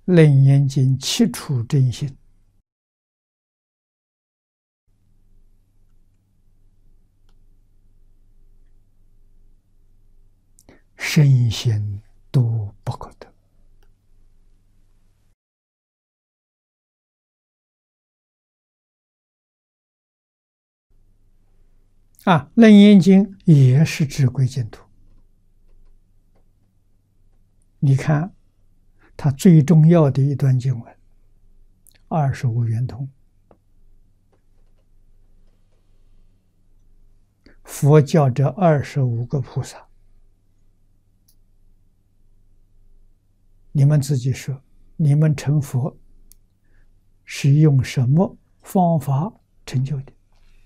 楞严经七处真心，身心都不可得。楞严经也是至归净土。你看，它最重要的一段经文，25圆通，佛教这25个菩萨，你们自己说，你们成佛是用什么方法成就的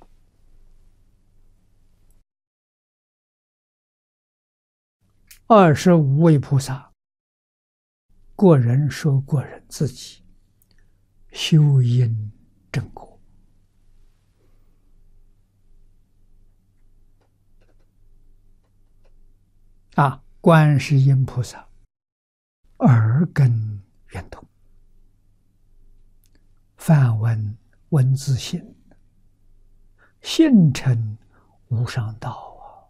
？25位菩萨，个人说个人自己修因正果。观世音菩萨耳根圆通，梵文文字性，性成无上道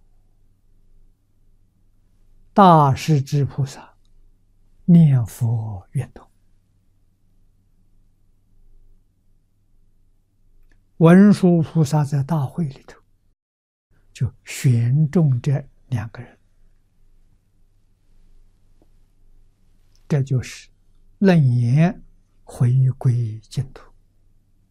大势至菩萨念佛圆通，文殊菩萨在大会里头就选中这2个人，这就是楞严回归净土。